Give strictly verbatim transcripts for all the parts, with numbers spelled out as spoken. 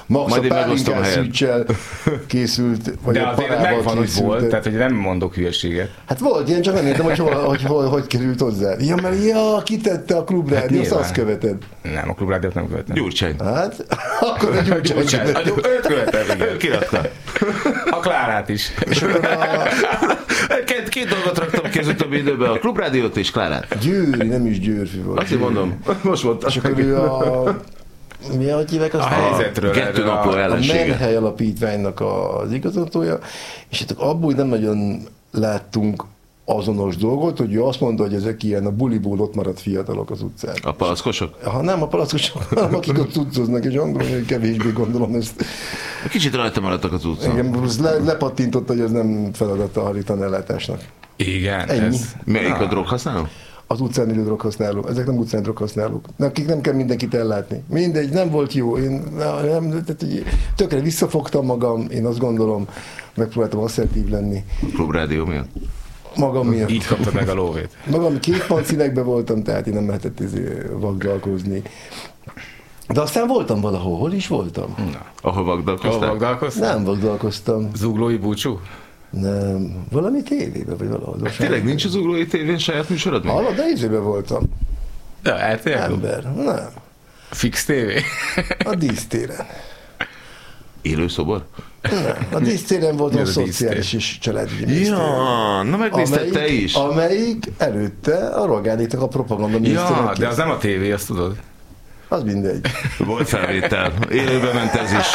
Max a pálinkás szűccsel készült, vagy de a azért megvan, hogy volt, de... tehát hogy nem mondok hülyeséget. Hát volt ilyen, csak nem értem, hogy hol, hogy, hol, hogy került hozzá. Ja, mert ja, kitette a Klubrádió, hát azt követed. Nem, a Klubrádiót nem követem. Gyurcsány. Hát, akkor a Gyurcsány. Őt követem, igen. Kirakta. A Klárát is. És akkor a... Két, két dolgot raktam ki az utóbbi időben, a Klubrádiót és Klárát. Győri, nem is Győrfi volt. Azt mondom, most mondtam. És akkor ő a... Mi a hívják azt? A helyzetről. Kettő napló A ellensége. Menhely Alapítványnak az igazgatója, és hát abból nem nagyon láttunk azonos dolgot, hogy ő azt mondta, hogy ezek ilyen a buliból ott maradt fiatalok az utcán. A palackosok? Ha nem a palackosok, hanem akik ott cuccoznak, és gondolom, hogy kevésbé gondolom ezt. Kicsit rajta maradtak az utcán. Igen, le, lepattintott, hogy ez nem feladata a haritan ellátásnak. Igen. Ennyi. Ez... Melyik a droghasználó? Az utcán élő droghasználók. Ezek nem utcán droghasználók. Nekik nem kell mindenkit ellátni. Mindegy, nem volt jó. Én nem, tehát, tökre visszafogtam magam, én azt gondolom, megpróbáltam asszertív lenni. Klubrádió miatt? Magam miatt. Így kaptad meg a lóvét. Magam két színekben voltam, tehát én nem lehetett vagdalkozni. De aztán voltam valahol. Hol is voltam? Na. Ahol vagdalkoztál? Ahol vagdalkoztál? Nem vagdalkoztam. Zuglói búcsú? Nem. Valami tévében, vagy valahol. Tényleg nincs az Zuglói tévén saját műsorod? Hallod, de ízében voltam. Ja, eltérjük. Ember. Nem. Fix tévé? A dísztéren. Élő szobor? Nem. A dísztéren voltam a a szociális és családügyi minisztérium. Ja, na megnézted te is. Amelyik előtte a Rogánéknak a propaganda minisztérium. Ja, de az nem a tévé, azt tudod. Az mindegy. Volt felvétel. Élőben ment ez is.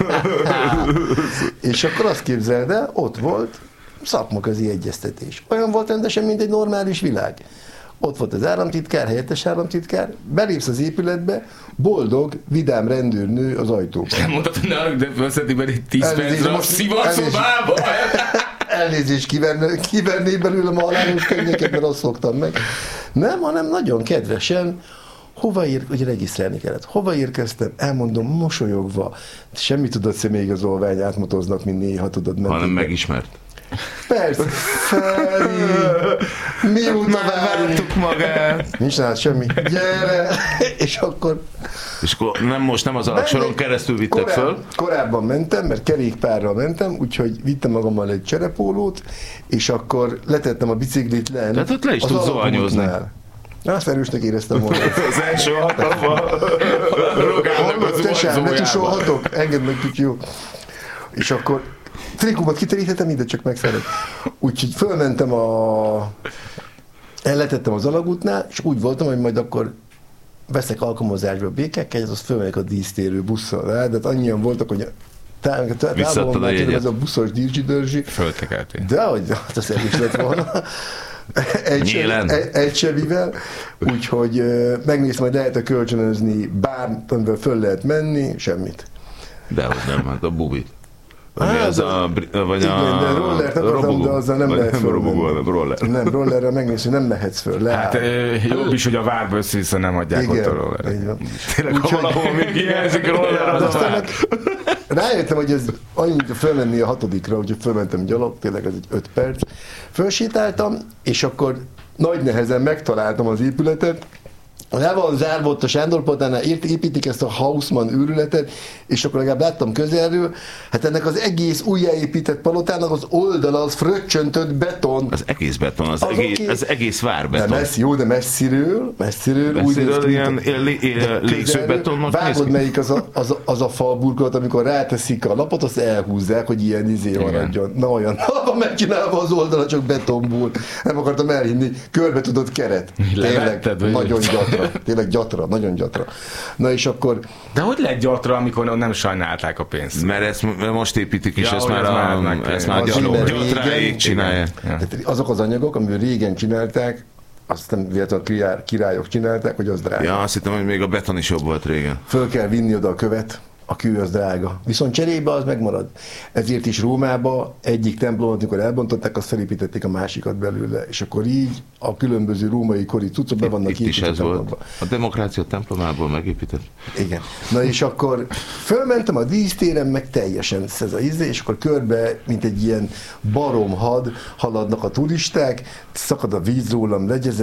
És akkor azt képzeld el, ott volt szakmaközi egyeztetés. Olyan volt rendesen, mint egy normális világ. Ott volt az államtitkár, helyettes államtitkár, belépsz az épületbe, boldog, vidám rendőrnő az ajtóban. Nem mondtad, hogy ne de felszedik be egy tíz percre a szivatszobába. Elnézést kiverné, kiverné belőlem a halálos könnyeket, mert azt szoktam meg. Nem, hanem nagyon kedvesen, hova ér, ugye regisztrálni kellett. Hova érkeztem? Elmondom mosolyogva. Semmit tudod, személyigazolvány átmotoznak, mint néha tudod. Hanem megismert. Persze. Feri, mióta vártuk magát. Nincs nálad semmi. Gyere! És akkor... És akkor nem most nem az alaksoron keresztül vittek koráb, föl? Korábban mentem, mert kerékpárral mentem, úgyhogy vittem magammal egy cserepólót, és akkor letettem a biciklit le. Tehát ott le is tudsz zohanyozni. Na, azt erősnek éreztem volna. Az első hatalma Rogának az Te sem, ne zuhanyzójában. tusolhatok? Engedd meg, Pityó. És akkor trikómat kiterítettem, mindegy, csak megszerett. Úgyhogy fölmentem a... Elletettem az alagútnál, és úgy voltam, hogy majd akkor veszek alkalmazásba a békekkel, ez az fölmegyek a dísztérő busszal. De annyian voltak, hogy távol már ez a buszos dirzsi-dörzsi. Föltekeltél. De hogy hát az el is lett volna. Egy, se, egy, egy sevivel, úgyhogy uh, megnéztem, hogy lehet-e kölcsönözni bármivel föl lehet menni, semmit. Dehogy nem, hát a bubit. Vagy hát, az a, vagy igen, a de rollert akartam, de azzal nem lehet föl. Nem, roller. Nem, rollerrel megnéztem, hogy nem mehetsz föl. Leáll. Hát jobb is, hogy a várba össze-vissza nem adják igen, ott a rolleret. Tényleg, ha valahol még hiányzik roller, az a vár. Rájöttem, hogy ez annyit fölmenni a hatodikra, úgyhogy fölmentem gyalog, tényleg ez egy öt perc. Fölsétáltam, és akkor nagy nehezen megtaláltam az épületet, le van zárva ott a Sándorpalotánál, építik ezt a Haussmann őrületet, és akkor legalább láttam közelről, hát ennek az egész újjáépített palotának az oldala az fröccsöntött beton. Az egész beton, az, az egész, okay. az egész várbeton. De messzi, jó, de messziről, messziről, messziről úgy ilyen légzőbetonnak vágod, melyik az a, az, a, az a falburkolat, amikor ráteszik a lapot, azt elhúzzák, hogy ilyen izé maradjon. Na olyan, van megcsinálva az oldala, csak betonból. Nem akartam elhinni, körbe tudott keret. Tényleg, nagyon gyatra. Tényleg gyatra, nagyon gyatra. Na és akkor... De hogy lett gyatra, amikor nem sajnálták a pénzt? Mert ezt most építik is, ja, ezt már, a, már, ezt már gyatráig csinálják. Ja. Azok az anyagok, amivel régen csinálták, azt nem véletlenül a királyok csinálták, hogy az drága. Ja, azt hittem, hogy még a beton is jobb volt régen. Föl kell vinni oda a követ, a kő az drága. Viszont cserébe az megmarad. Ezért is Rómába egyik templomot, amikor elbontották, azt felépítették a másikat belőle, és akkor így a különböző római kori cuccok be vannak itt is ez volt. A demokrácia templomából megépített. Igen. Na és akkor fölmentem a dísztéren, meg teljesen ez a íze, és akkor körbe, mint egy ilyen baromhad haladnak a turisták, szakad a víz rólam, legyezek,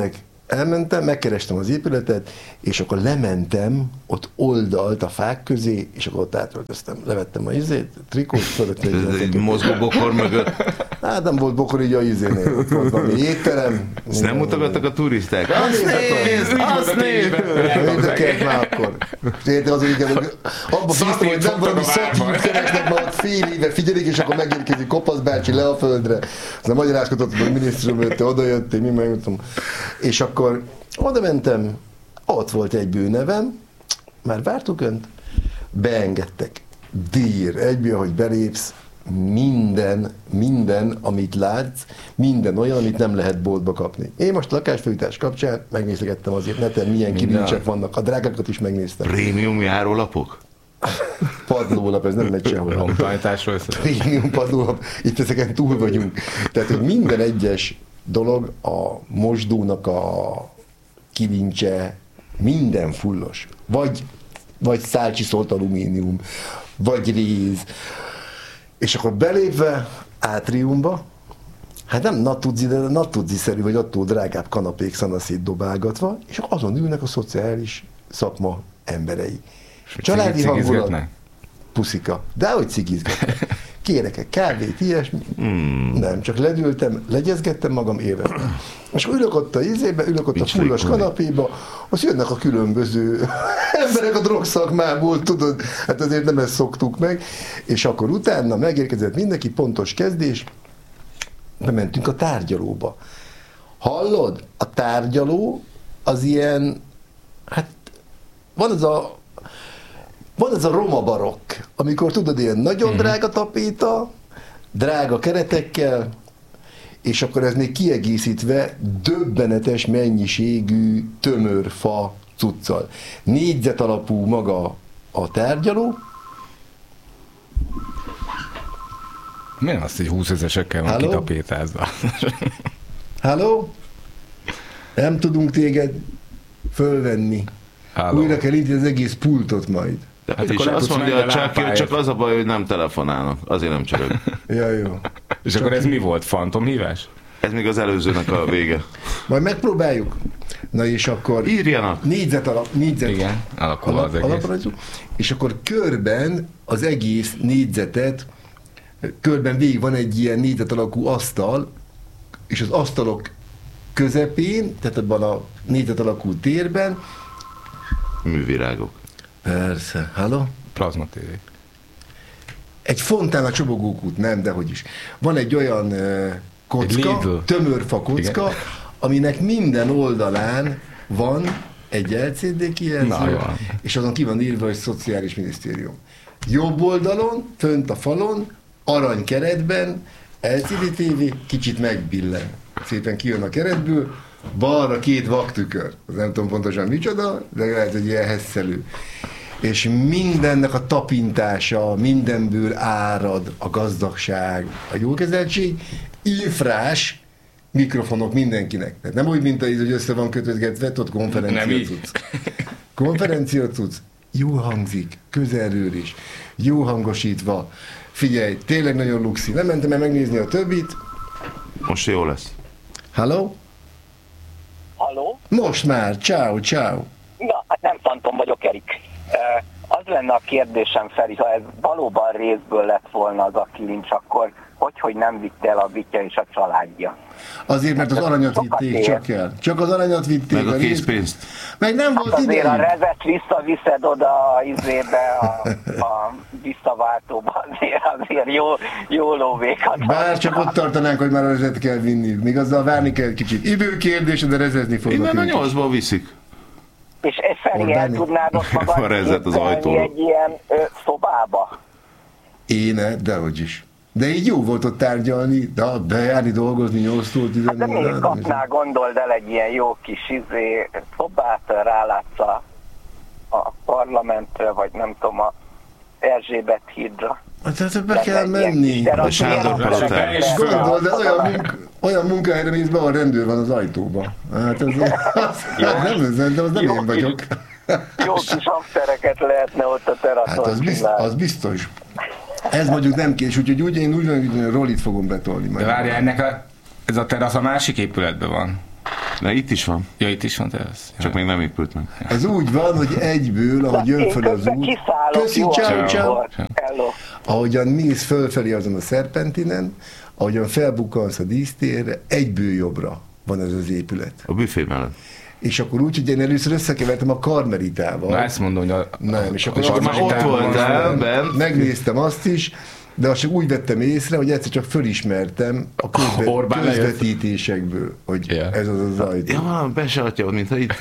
elmentem, megkerestem az épületet, és akkor lementem ott oldalt a fák közé, és akkor ott átöltöztem. Levettem a izét, trikót, fölött egy, egy mozgó bokor mögött. Hát nem volt bokor, így a izénél. Ott volt valami étterem. Ezt nem mutogattak a turisták? Azt nézd! Azt nézd! Érdekelt már akkor. Érte az, hogy abba bíztam, hogy nem valami szatűrtereknek már ott fél éve figyelik, és akkor megérkezik Kopasz bácsi le a földre. Aztán magyarázkodott, hogy a minisztérium jötte, oda jöttem, mi megjöttem. És akkor oda mentem, ott volt egy bőnevem, már vártuk önt, beengedtek. Dír, egyből, hogy belépsz, minden, minden, amit látsz, minden olyan, amit nem lehet boltba kapni. Én most lakásfőítás kapcsán megnézegettem azért neten, milyen kivincsek vannak, a drágákat is megnéztem. Prémium járólapok? Padlólap, ez nem megy sehol. Autóállításról Prémium padlólap, itt ezeken túl vagyunk. Tehát, hogy minden egyes dolog, a mosdónak a kivincse, minden fullos. Vagy, vagy szálcsiszolt alumínium, vagy réz. És akkor belépve átriumba, hát nem natudzi, de natudzi-szerű, vagy attól drágább kanapék szanaszét dobálgatva, és azon ülnek a szociális szakma emberei. Családi hangulat, puszika. De hogy cigizgetnek. Kérek-e kávét, ilyesmi? Mm. Nem, csak ledültem, legyezgettem magam, élveztem. És ülök ott a izébe, ülök ott Nincs a fullos kanapéba, azt jönnek a különböző emberek a drogszakmából, tudod, hát azért nem ezt szoktuk meg, és akkor utána megérkezett mindenki, pontos kezdés, bementünk a tárgyalóba. Hallod? A tárgyaló az ilyen, hát van az a Van ez a roma barokk, amikor tudod, ilyen nagyon drága tapéta, drága keretekkel, és akkor ez még kiegészítve döbbenetes mennyiségű tömör fa cuccal. Négyzet alapú maga a tárgyaló. Milyen azt, hogy húszezesekkel van kitapétázva? Halló? Nem tudunk téged fölvenni. Halló. Újra kell intézni az egész pultot majd. De hát és azt mondja a Csáki, csak az a baj, hogy nem telefonálnak. Azért nem csörög. Ja, jó. És csak akkor ez mi volt? Fantomhívás? Ez még az előzőnek a vége. Majd megpróbáljuk. Na és akkor... Írjanak. Négyzet alap... Négyzet Igen, alakul alap, az egész. Alaprajzú, és akkor körben az egész négyzetet, körben végig van egy ilyen négyzet alakú asztal, és az asztalok közepén, tehát abban a négyzet alakú térben művirágok. Persze. Halló? Plazma tévé. Egy fontán csobogókút, nem, de hogy is. Van egy olyan uh, kocka, tömörfa kocka, igen, aminek minden oldalán van egy el cé dé kijelző, és azon ki van írva, hogy Szociális Minisztérium. Jobb oldalon, fönt a falon, arany keretben, el cé dé tévé, kicsit megbillen. Szépen kijön a keretből, balra két vaktükör. Nem tudom pontosan micsoda, de lehet, hogy ilyen hesszelő. És mindennek a tapintása, mindenből árad a gazdagság, a jókezeltség, infrás mikrofonok mindenkinek. Tehát nem úgy, mint az, hogy össze van kötözgetve, ott konferencia cucc. Konferencia cucc, jó hangzik, közelről is, jó hangosítva. Figyelj, tényleg nagyon luxi. Nem mentem el megnézni a többit. Most jó lesz. Halló? Halló? Most már, ciao, ciao. Na, hát nem Fantom vagyok, Erik. Uh, az lenne a kérdésem, Feri, ha ez valóban részből lett volna az a kilincs, akkor hogy, hogy nem vitte el a Vitya és a családja? Azért, mert az aranyat vitték csak el. Csak az aranyat vitték. Meg a készpénzt. Meg nem volt hát idejük. Azért a rezet visszaviszed oda a izébe, a, a visszaváltóba, azért, azért jó, jó lóvékat. Bár csak ott tartanánk, hogy már a rezet kell vinni. Még azzal várni kell kicsit. Időkérdés, de rezezni fognak. Innen a nyolcból viszik. És Feri, el tudnád ott magad egy ilyen ö, szobába? Éne, dehogy is. De így jó volt ott tárgyalni, de bejárni, dolgozni nyolctól tizennégy. Hát de még kapnál, gondold el egy ilyen jó kis izé, szobát, rálátsz a, a parlamentre, vagy nem tudom, a Erzsébet hídra. Hát be kell menni. A Sándor Palotán. És gondold, de olyan, munka, olyan munkahelyre mész be, a rendőr van az ajtóba. Hát ez az, az, nem, de az nem én vagyok. Jó kis hangszereket lehetne ott a teraszon. Hát az biztos, az biztos. Ez mondjuk nem kés, úgyhogy úgy, én úgy vagyok, hogy Rolit fogom betolni. De várjál, ennek a, ez a terasz a másik épületben van. Na, itt is van. Ja, itt is van, te az. Csak még nem épült meg. Ez úgy van, hogy egyből, ahogy jön föl az út, köszi, ciao, ciao. Ahogyan mész fölfelé azon a szerpentinen, ahogyan felbukkansz a dísztérre, egyből jobbra van ez az épület. A büfé mellett. És akkor úgy, hogy én először összekevertem a Karmelitával. Na, ezt mondom, hogy a... Nem, és akkor akkor már ott voltál, bent. Megnéztem azt is, de azt csak úgy vettem észre, hogy egyszer csak fölismertem a közvet, oh, közvetítésekből, hogy yeah. ez az az ajtó. Ja, valami be se adja, mintha itt...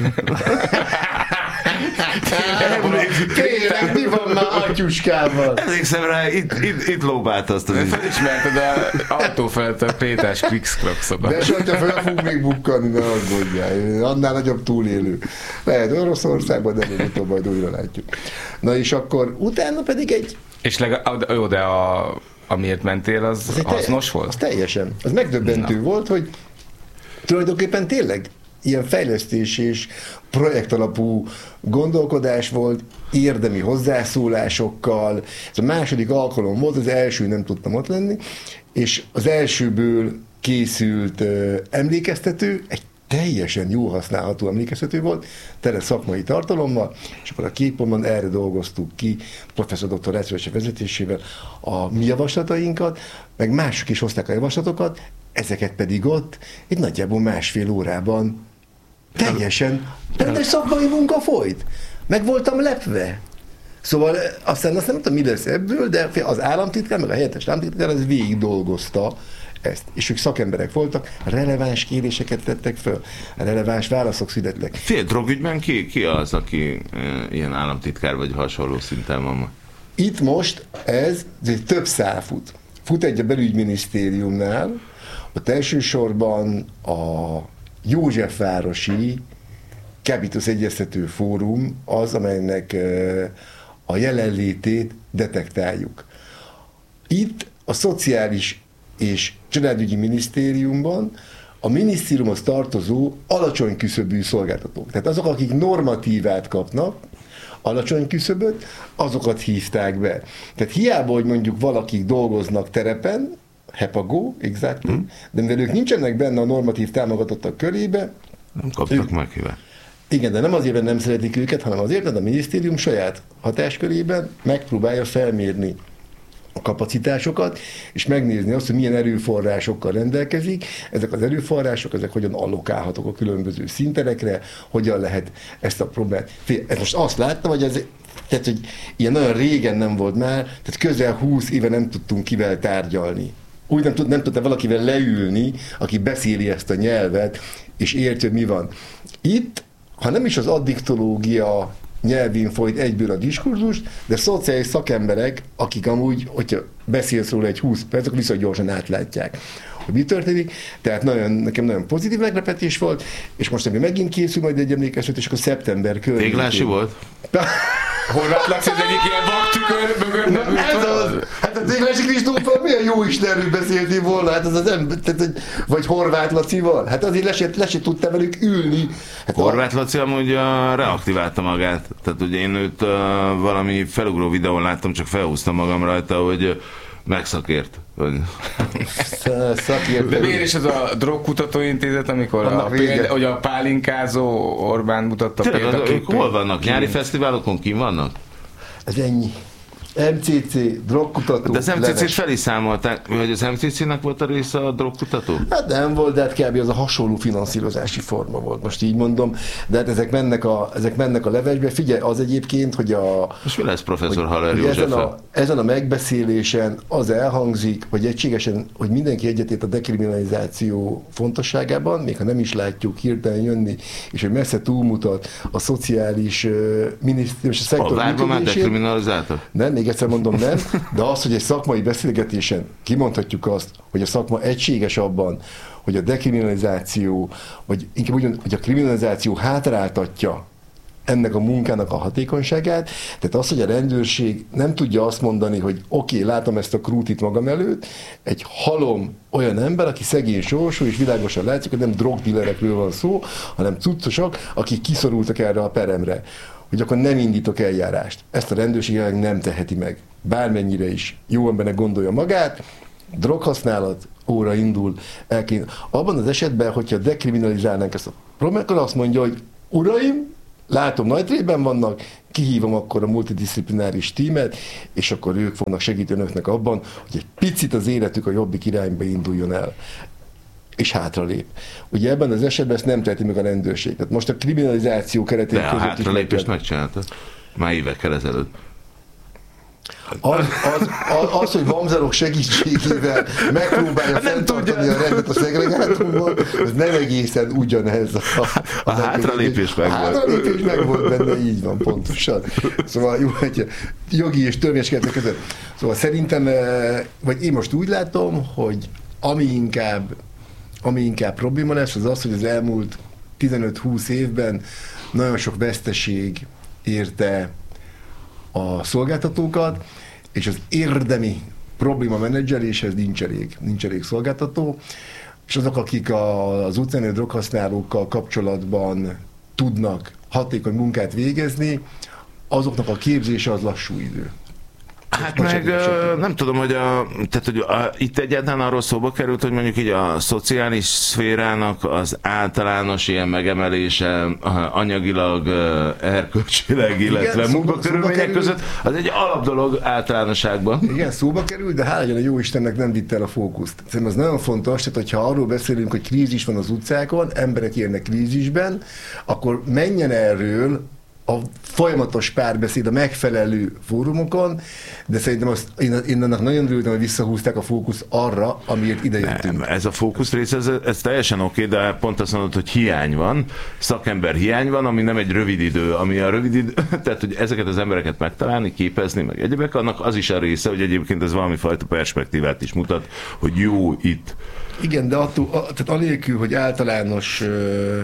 Kérlek, mi van már atyuskával? Emlékszem rá, itt, itt, itt lóbált azt az ügyet. Felismerted a autó felett a Pétás Quick-Scroxokat. De se, fel fog még bukkanni, ne aggódjál. Annál nagyobb túlélő. Lehet Oroszországban, de még utóbb majd újra látjuk. Na és akkor utána pedig egy... És legalább, jó, de a, amiért mentél, az, az hasznos volt? Az teljesen. Az megdöbbentő Na. volt, hogy tulajdonképpen tényleg ilyen fejlesztés és projektalapú gondolkodás volt, érdemi hozzászólásokkal. Ez a második alkalom volt, az első nem tudtam ott lenni, és az elsőből készült uh, emlékeztető, egy teljesen jól használható emlékeztető volt, tele szakmai tartalommal, és akkor a képomban erre dolgoztuk ki professzor doktor Rácz vezetésével a mi javaslatainkat, meg mások is hozták a javaslatokat, ezeket pedig ott egy nagyjából másfél órában teljesen rendes szakmai munka folyt. Meg voltam lepve. Szóval aztán azt nem tudom, mi lesz ebből, de az államtitkár, meg a helyettes államtitkár az végig dolgozta ezt. És ők szakemberek voltak, releváns kéréseket tettek föl, releváns válaszok születtek. Fél drogügyben ki, ki az, aki e, ilyen államtitkár vagy hasonló szinten van? Itt most ez, ez több szál fut. Fut egy a belügyminisztériumnál, ott elsősorban a Józsefvárosi Kábítósz Egyeztető Fórum az, amelynek a jelenlétét detektáljuk. Itt a Szociális és Családügyi Minisztériumban a minisztériumhoz tartozó alacsony küszöbű szolgáltatók. Tehát azok, akik normatívát kapnak, alacsony küszöböt, azokat hívták be. Tehát hiába, hogy mondjuk valakik dolgoznak terepen, hepagó, exactly, hmm. de mivel ők nincsenek benne a normatív támogatottak körébe, nem kaptak meghívást. Igen, de nem azért, mert nem szeretik őket, hanem azért, mert a minisztérium saját hatáskörében megpróbálja felmérni a kapacitásokat, és megnézni azt, hogy milyen erőforrásokkal rendelkezik. Ezek az erőforrások, ezek hogyan allokálhatók a különböző szinterekre, hogyan lehet ezt a problémát. Ezt most azt láttam, hogy ez, tehát, hogy ilyen nagyon régen nem volt már, tehát közel húsz éve nem tudtunk kivel tárgyalni. Úgy nem, tud, nem tudta valakivel leülni, aki beszéli ezt a nyelvet, és értje, hogy mi van. Itt, ha nem is az addiktológia nyelvén folyt egyből a diskurzus, de szociális szakemberek, akik amúgy, hogyha beszélsz róla egy húsz perc, akkor viszont gyorsan átlátják, hogy mi történik. Tehát nagyon, nekem nagyon pozitív meglepetés volt, és most ami megint készül majd egy emlékeztetés, akkor szeptember környékén. Téglási volt? Horváth Laci az egyik ilyen vaktükör mögött. Ez az, hát a Téglási Kristóffal milyen jó Istenről beszéltél volna, hát az az ember, tehát, vagy Horváth Lacival, hát azért le se, le se tudtam velük ülni. Hát Horváth Laci amúgy uh, reaktiválta magát, tehát ugye én őt uh, valami felugró videón láttam, csak felhúztam magam rajta, hogy uh, megszakért. Szakért. De miért is ez a drogkutatóintézet, amikor a, példa, hogy a pálinkázó Orbán mutatta példaképpen? Hol vannak? Nyári fesztiválokon kim vannak? Ez ennyi. em cé cé, drogkutató. De az em cé cét fel is számolták, hogy az em cé cének volt a része a drogkutató? Hát nem volt, de hát kb. Az a hasonló finanszírozási forma volt, most így mondom, de hát ezek mennek a, ezek mennek a levesbe. Figyelj, az egyébként, hogy a... Most mi lesz professzor Haller József? Ezen a, ezen a megbeszélésen az elhangzik, hogy egységesen, hogy mindenki egyetért a dekriminalizáció fontosságában, még ha nem is látjuk hirtelen jönni, és hogy messze túlmutat a szociális uh, minisztérium és a szektor működésén. A várban már dekriminalizáltak? Nem, még egyszer mondom nem, de az, hogy egy szakmai beszélgetésen kimondhatjuk azt, hogy a szakma egységes abban, hogy a dekriminalizáció, vagy inkább úgy mondom, hogy a kriminalizáció hátráltatja ennek a munkának a hatékonyságát, tehát az, hogy a rendőrség nem tudja azt mondani, hogy oké, okay, látom ezt a krútit magam előtt, egy halom olyan ember, aki szegény sorsú, és világosan látszik, hogy nem drogdillerekről van szó, hanem cuccosok, akik kiszorultak erre a peremre, hogy akkor nem indítok eljárást. Ezt a rendőrség nem teheti meg. Bármennyire is jó embernek gondolja magát, droghasználat óra indul el kéne. Abban az esetben, hogyha dekriminalizálnánk ezt a problémát, azt mondja, hogy uraim, látom, nagy rében vannak, kihívom akkor a multidisziplináris tímet, és akkor ők fognak segíteni önöknek abban, hogy egy picit az életük a jobbik irányba induljon el. És hátralép. Ugye ebben az esetben ezt nem teheti meg a rendőrség. Tehát most a kriminalizáció keretén között. De a hátralépést megcsinálta. Már évekkel ezelőtt. Az, az, az, az, hogy vamzarok segítségével megpróbálja fenntartani a rendet a szegregátumban, ez nem egészen ugyanez. A, a, a hátralépés meg volt. A hátralépés meg volt benne, így van, pontosan. Szóval jó, hogy jogi és törvényes keretek között. Szóval szerintem, vagy én most úgy látom, hogy ami inkább, ami inkább probléma lesz, az az, hogy az elmúlt tizenöt-húsz évben nagyon sok veszteség érte a szolgáltatókat, és az érdemi probléma menedzseléshez nincs elég, nincs elég szolgáltató, és azok, akik az utcán droghasználókkal kapcsolatban tudnak hatékony munkát végezni, azoknak a képzése az lassú idő. Hát meg nem tudom, hogy, a, tehát, hogy a, itt egyáltalán arról szóba került, hogy mondjuk így a szociális szférának az általános ilyen megemelése anyagilag, erkölcsileg, illetve munkakörülmények között, az egy alapdolog általánosságban. Igen, szóba került, de hála legyen a jó Istennek nem vitte el a fókuszt. Szerintem az nagyon fontos, tehát hogyha arról beszélünk, hogy krízis van az utcákon, emberek élnek krízisben, akkor menjen erről a folyamatos párbeszéd a megfelelő fórumokon, de szerintem azt, én, én annak nagyon örültem, hogy visszahúzták a fókusz arra, amiért idejöttünk. Nem, ez a fókusz rész, ez, ez teljesen oké, okay, de pont azt mondod, hogy hiány van, szakember hiány van, ami nem egy rövid idő, ami a rövid idő, tehát hogy ezeket az embereket megtalálni, képezni, meg egyebek, annak az is a része, hogy egyébként ez valami fajta perspektívát is mutat, hogy jó itt. Igen, de attól, a, tehát anélkül, hogy általános uh,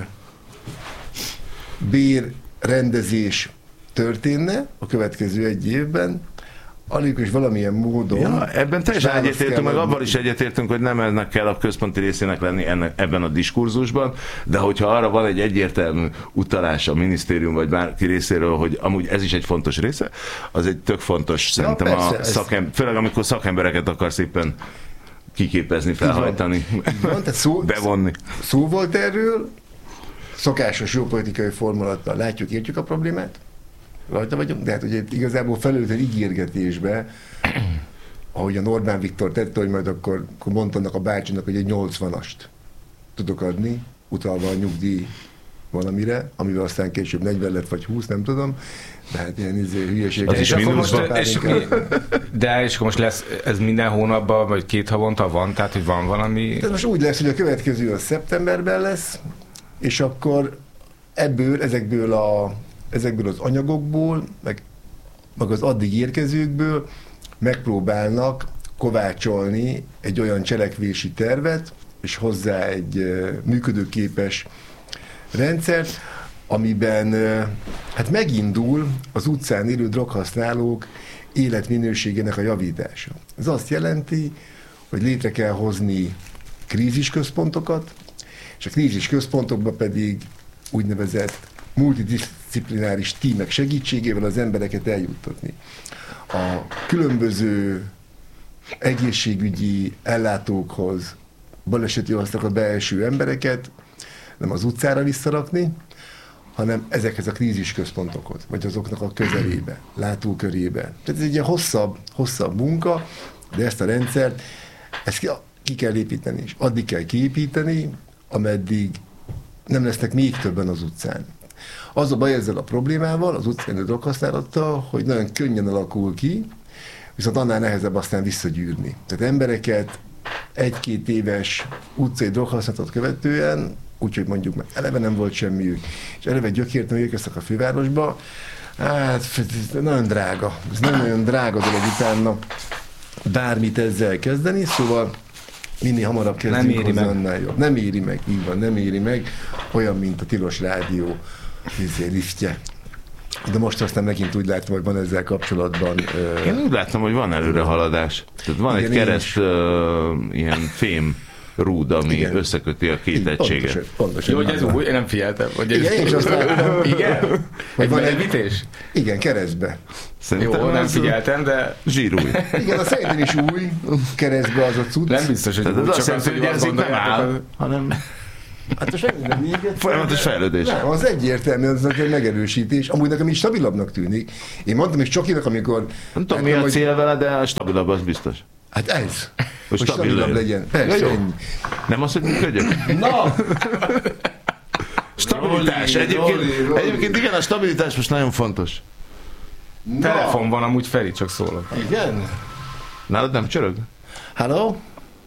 bér rendezés történne a következő egy évben, alig is valamilyen módon... Ja, ebben teljesen egyetértünk, meg abban is egyetértünk, hogy nem ennek kell a központi részének lenni ennek, ebben a diskurzusban, de hogyha arra van egy egyértelmű utalás a minisztérium vagy bárki részéről, hogy amúgy ez is egy fontos része, az egy tök fontos, ja, szerintem persze, a szakem, ez... főleg amikor szakembereket akarsz éppen kiképezni, felhajtani, van, szó, bevonni. Szó volt erről, szokásos jó politikai formulattal látjuk, értjük a problémát, rajta vagyunk, de hát ugye igazából felülten ígérgetésbe, ahogy a Orbán Viktor tette, hogy majd akkor, akkor mondtanak a bácsinak, hogy egy nyolcvanast tudok adni, utalva a nyugdíj valamire, amivel aztán később negyven lett, vagy húsz, nem tudom, de hát ilyen izé, hülyeség. És akkor most, és, de és akkor most lesz, ez minden hónapban, vagy két havonta van, tehát hogy van valami... Ez most úgy lesz, hogy a következő az szeptemberben lesz, és akkor ebből, ezekből, a, ezekből az anyagokból, meg, meg az addig érkezőkből megpróbálnak kovácsolni egy olyan cselekvési tervet, és hozzá egy működőképes rendszert, amiben hát megindul az utcán élő droghasználók életminőségének a javítása. Ez azt jelenti, hogy létre kell hozni krízisközpontokat, és a krízisközpontokban pedig úgynevezett multidisziplináris tímek segítségével az embereket eljuttatni. A különböző egészségügyi ellátókhoz baleseti osztakra beeső embereket nem az utcára visszarakni, hanem ezekhez a krízisközpontokhoz, vagy azoknak a közelébe, látókörébe. Tehát ez egy ilyen hosszabb, hosszabb munka, de ezt a rendszert ezt ki, ki kell építeni, és addig kell kiépíteni, ameddig nem lesznek még többen az utcán. Az a baj ezzel a problémával, az utcán droghasználattal, hogy nagyon könnyen alakul ki, viszont annál nehezebb aztán visszagyűrni. Tehát embereket egy-két éves utcai droghasználatot követően, úgyhogy mondjuk meg eleve nem volt semmiük, és eleve gyökértem, érkeztek a fővárosba, hát nagyon drága, ez nem nagyon drága dolog utána bármit ezzel kezdeni, szóval minél hamarabb kezdjünk hozzá, annál jobb. Nem éri meg, így van, nem éri meg, olyan, mint a tilos rádió liftje. De most aztán megint úgy látom, hogy van ezzel kapcsolatban... Én úgy láttam, hogy van előrehaladás. Tehát van igen, egy kereszt uh, ilyen fém rúd, ami Igen. összeköti a két Így, egységet. Pontosan, pontosan. Jó, hogy ez új, én nem figyeltem. Hogy ez Igen, én is azt láttam. Igen? Egy van egy- melegítés? Igen, keresztbe. Szerintem Jó, nem ez figyeltem, de zsírúj. Igen, a szerintem is új, keresztbe az a cucc. nem biztos, hogy Tehát ez úgy, azt csak az, jelenti, hogy hogy azt ez itt nem gondoljátok, áll, hogy- hanem Hát most megmondom még egyszer. folyamatos fejlődés. Nem, az egyértelmű, az egy megerősítés. Amúgy nekem is stabilabbnak tűnik. Én mondtam is Csokinak, amikor... Nem tudom, mi a hogy- cél vele, de a stabilabb az biztos. Hát ez. Hogy Hogy stabil stabilabb legyen. legyen. Persze, Ja, jó. ennyi. Nem az, hogy működjön? Na! Stabilitás. Roli, Egyébként, Roli, Roli. egyébként igen, a stabilitás most nagyon fontos. Telefon van amúgy, Feri, csak szólok. Igen? Nálad nem csörög? Halló?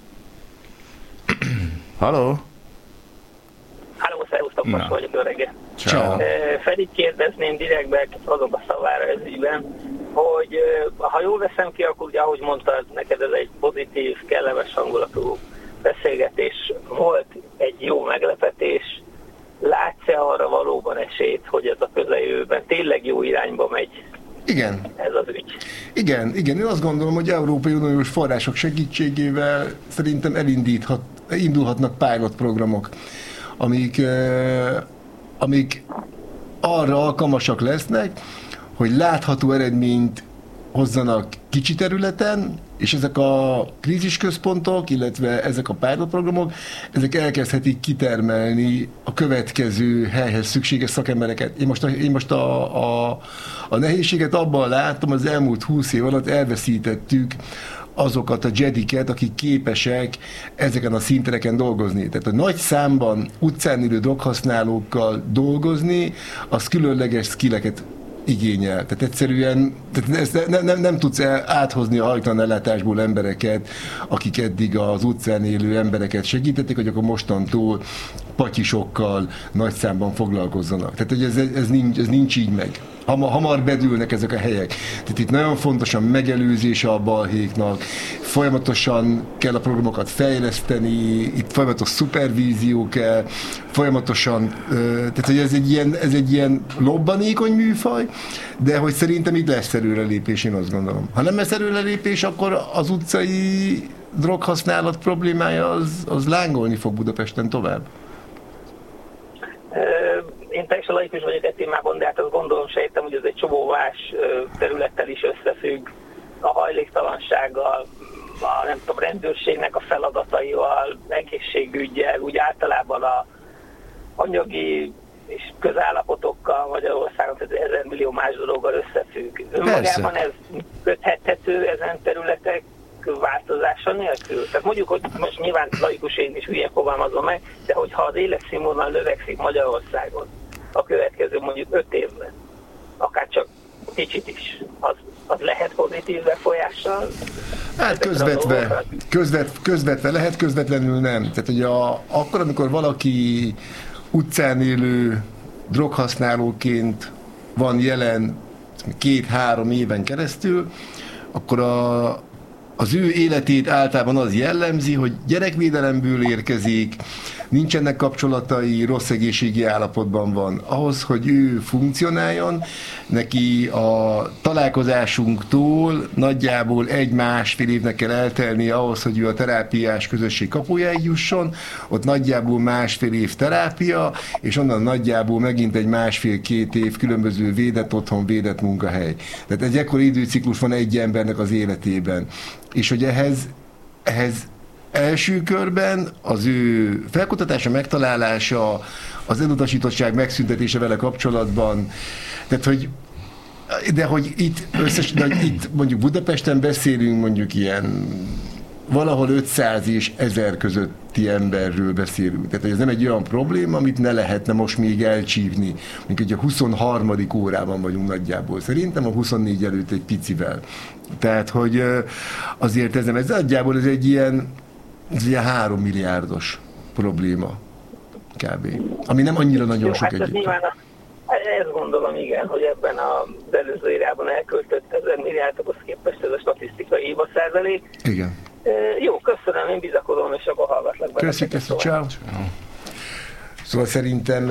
Halló? Háló, szervusztok, Na. most vagyok, jó reggelt. Ciao. Eh, Ferit kérdezném direktbe, azok a szavára ez ügyben, hogy eh, ha jól veszem ki, akkor ugye, ahogy mondtad, neked ez egy pozitív, kellemes hangulatú beszélgetés volt, egy jó meglepetés. Látsz-e arra valóban esélyt, hogy ez a közeljövőben tényleg jó irányba megy Igen. ez az ügy? Igen, igen, én azt gondolom, hogy Európai Uniós források segítségével szerintem elindíthat, indulhatnak pilot programok, amik, eh, amik arra alkalmasak lesznek, hogy látható eredményt hozzanak kicsi területen, és ezek a krízisközpontok, illetve ezek a pilot programok, ezek elkezdhetik kitermelni a következő helyhez szükséges szakembereket. Én most a, én most a, a, a nehézséget abban látom, az elmúlt húsz év alatt elveszítettük azokat a jediket, akik képesek ezeken a szintereken dolgozni. Tehát a nagy számban utcán élő droghasználókkal dolgozni, az különleges skilleket igényel. Tehát egyszerűen tehát ezt nem, nem, nem tudsz áthozni a hajtlan ellátásból embereket, akik eddig az utcán élő embereket segítették, hogy akkor mostantól patyisokkal nagy számban foglalkozzanak. Tehát hogy ez, ez, nincs, ez nincs így meg. Hamar, hamar bedülnek ezek a helyek. Tehát itt nagyon fontos a megelőzése a balhéknak, folyamatosan kell a programokat fejleszteni, itt folyamatos szupervízió kell, folyamatosan, tehát hogy ez egy ilyen, ez egy ilyen lobbanékony műfaj, de hogy szerintem itt lesz előrelépés, én azt gondolom. Ha nem lesz előrelépés, akkor az utcai droghasználat problémája az, az lángolni fog Budapesten tovább. Én teljesen laikus vagyok egy témában, de hát azt gondolom, sejtem, hogy ez egy csomó más területtel is összefügg, a hajléktalansággal, a nem tudom, rendőrségnek a feladataival, egészségüggyel, úgy általában a anyagi és közállapotokkal Magyarországon, tehát ezer millió más dologgal összefügg. Önmagában ez köthethető ezen területek változása nélkül? Tehát mondjuk, hogy most nyilván laikus én is hülye fogalmazom meg, de hogyha az életszínvonal növekszik Magyarországon a következő mondjuk öt évben, akár csak kicsit is, az, az lehet pozitív befolyással? Hát közvetve, közvet, közvetve lehet, közvetlenül nem. Tehát hogy a, akkor, amikor valaki utcán élő droghasználóként van jelen két-három éven keresztül, akkor a, az ő életét általában az jellemzi, hogy gyerekvédelemből érkezik, nincsenek kapcsolatai, rossz egészségi állapotban van. Ahhoz, hogy ő funkcionáljon, neki a találkozásunktól nagyjából egy-másfél évnek kell eltelni ahhoz, hogy ő a terápiás közösség kapujáig jusson, ott nagyjából másfél év terápia, és onnan nagyjából megint egy másfél-két év különböző védett otthon, védett munkahely. Tehát egy ekkor időciklus van egy embernek az életében. És hogy ehhez, ehhez első körben az ő felkutatása, megtalálása, az elutasítottság megszüntetése vele kapcsolatban, tehát hogy de hogy itt, összes, de hogy itt mondjuk Budapesten beszélünk mondjuk ilyen valahol ötszáz és ezer közötti emberről beszélünk. Tehát hogy ez nem egy olyan probléma, amit ne lehetne most még elcsípni. Mondjuk, hogy a huszonharmadik órában vagyunk nagyjából. Szerintem a huszonnégy előtt egy picivel. Tehát, hogy azért ez nem, ez nagyjából ez egy ilyen, ez egy ilyen három milliárdos probléma kb. Ami nem annyira nagyon Jó, sok hát egyébként. Nyilván a, ezt gondolom, igen, hogy ebben az előző érában elköltött ezer milliárdokhoz képest ez a statisztikai hiba százalék. Igen. E, jó, köszönöm, én bizakodom, és akkor hallgatlak bele. Köszi, köszi, ciao. Szóval szerintem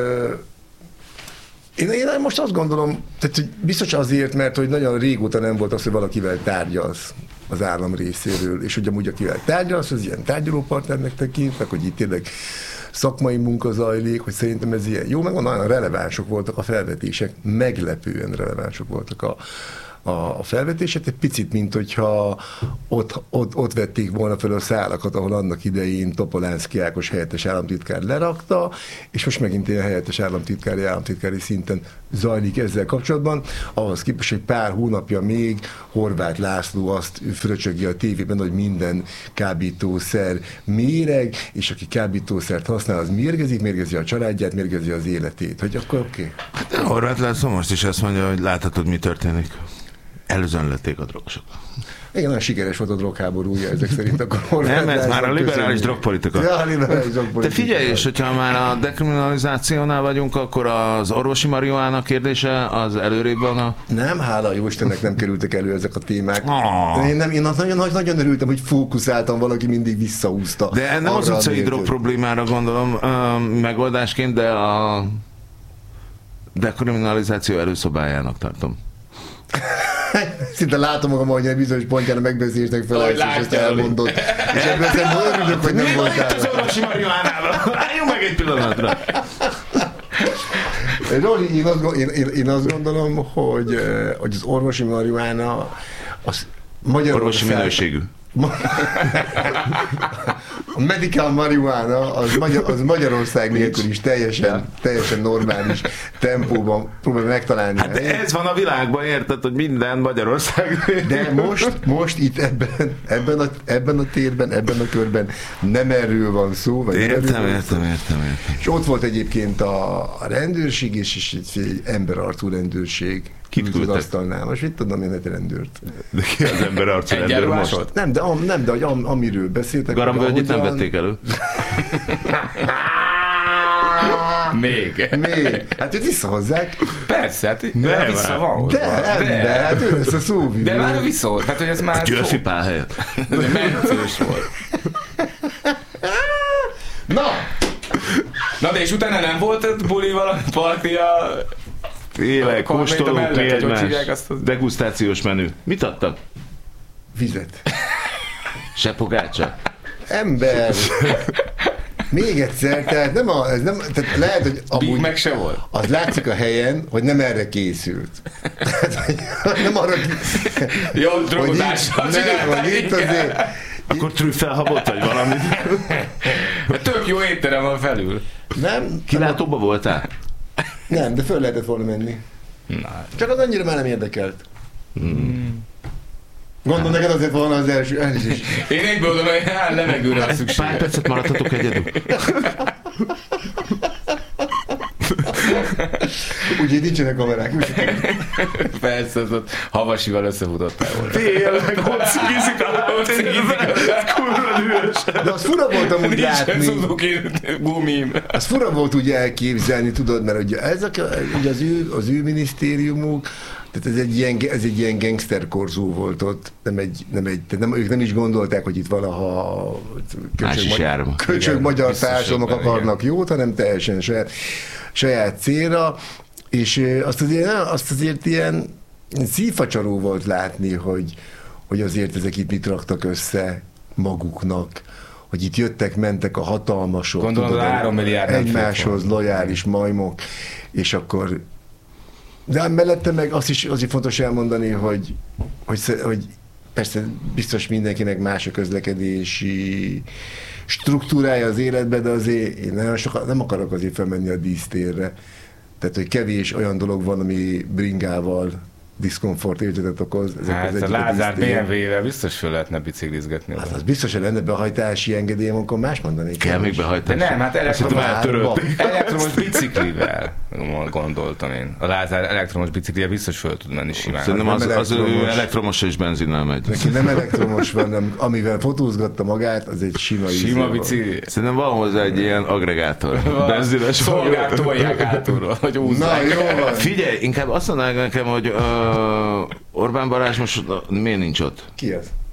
én, én most azt gondolom, tehát, hogy biztos azért, mert hogy nagyon régóta nem volt az, hogy valakivel tárgyalsz. az állam részéről, és hogy amúgy akivel tárgyal, az ilyen tárgyalópartnernek tekintnek, hogy itt tényleg szakmai munka zajlik, hogy szerintem ez ilyen jó, meg nagyon relevánsok voltak a felvetések, meglepően relevánsok voltak a, a felvetések, egy picit, mint hogyha ott, ott, ott vették volna fel a szálakat, ahol annak idején Topolánszky Ákos helyettes államtitkár lerakta, és most megint ilyen helyettes államtitkári, államtitkári szinten zajlik ezzel kapcsolatban. Ahhoz képest, hogy pár hónapja még Horváth László azt fröcsögi a tévében, hogy minden kábítószer méreg, és aki kábítószert használ, az mérgezik, mérgezi a családját, mérgezi az életét. Hogy akkor oké. Okay. Hát Horváth László most is azt mondja, hogy láthatod, mi történik. Előzönlették a drogosok. Igen, nagyon sikeres volt a drogháborúja ezek szerint. Akkor nem, ez már a liberális drogpolitika. Ja, a liberális drogpolitika. Te figyelj, és hogyha már a dekriminalizációnál vagyunk, akkor az orvosi marihuána kérdése az előrébb van a... Nem, hála jó Istennek nem kerültek elő ezek a témák. Oh. Én, nem, én nagyon, nagyon örültem, hogy fókuszáltam, valaki mindig visszahúzta. De nem az utcai drog problémára gondolom uh, megoldásként, de a dekriminalizáció előszobájának tartom. Szinte látom magam, hogy egy bizonyos pontján a megbeszélésnek felelsz, és ezt elmondod. És ebből szerintem örülök, hogy nem voltál. Mi van itt az orvosi marihuánával? Álljunk meg egy pillanatra. Zsoli, én azt, én, én, én azt gondolom, hogy, hogy az orvosi marihuána az Magyarország... Orvosi minőségű. A medical marihuana az, Magyar, az Magyarország nélkül is teljesen, teljesen normális tempóban próbálja megtalálni. Hát de ez van a világban, érted, hogy minden Magyarország. De most, most itt ebben, ebben, a, ebben a térben, ebben a körben nem erről van szó. Vagy értem, értem, értem, értem, értem. És ott volt egyébként a, a rendőrség, és, és egy emberarcú rendőrség. Kit küldtek? Az asztalnál. Most mit tudom én egy rendőrt? De ki az ember arcú rendőr most? Nem, de, am, nem, de hogy am, amiről beszéltek. Garambölgyit nem vették elő. Még. Még. Hát őt visszahozzák. Persze, hát nem, vissza van. De, de, de, hát ő lesz a szóvívő. De már vissza, hát hogy ez már... Györfi Pál helyett. De mentős volt. Na! Na de és utána nem volt buli valami partia... Tényleg, kóstolunk mi egymás. A... Degustációs menü. Mit adtak? Vizet. Se pogácsa? Ember. Még egyszer, tehát nem a, ez nem, tehát lehet, hogy amúgy meg se volt. Az látszik a helyen, hogy nem erre készült. Tehát, nem arra jó drogozással csinálták. Akkor trüffelhabot, vagy valamit? Tök jó étterem van felül. Nem? Kilátóba voltál? Nem, de föl lehetett volna menni. Na, csak az annyira már nem érdekelt. Hmm. Gondolom, neked azért volna az első. Elnézést. Én egyből oda, hogy hát levegőre a szükség. Pár percet maradhatok egyedül. Úgyhogy nincsenek kamerák. Persze, az ott Havasival összefutottál volna. Tényleg, ott cigizik a kurva dühös. De az fura volt amúgy látni. Nincs Suzuki gumim. Az fura volt úgy elképzelni, tudod, mert ugye, ezek, ugye az, ő, az ő minisztériumuk, tehát ez egy ilyen, ez egy ilyen gangsterkorzó volt ott, nem egy, nem egy, tehát nem, ők nem is gondolták, hogy itt valaha köcsög, köcsög magyar társadalmak akarnak igen. jót, hanem teljesen saját, saját célra, és azt azért, azt azért ilyen szívfacsaró volt látni, hogy, hogy azért ezek itt mit raktak össze maguknak, hogy itt jöttek, mentek a hatalmasok, gondolom, tudod, három milliárd egymáshoz lojális majmok, és akkor de mellette meg azt is azért fontos elmondani, hogy, hogy, hogy persze biztos mindenkinek más a közlekedési struktúrája az életben, de azért én nagyon sokat nem akarok azért felmenni a dísztérre. Tehát, hogy kevés olyan dolog van, ami bringával diszkomfort érzetet okoz. Ezek hát az a Lázár bé em vé-vel biztos föl lehetne biciklizgetni. Hát az biztos, hogy lenne behajtási engedélyem, akkor más mondani. Kell még behajtási? De nem, hát elektromos, elektromos biciklivel gondoltam én. A Lázár elektromos biciklivel biztos föl tud menni simán. Szerintem az, az ő elektromos és benzinnel megy. Neki nem elektromos van, nem, amivel fotózgatta magát, az egy sima Sima bicikli. Szerintem van hozzá egy ilyen agregátor. Benzines. Szolgál, tolják hátulról, hogy úzzák. Na, jó van. Figyelj, inkább azt mondanák nekem, hogy uh, Orbán Balázs most uh, miért nincs ott? Ki az?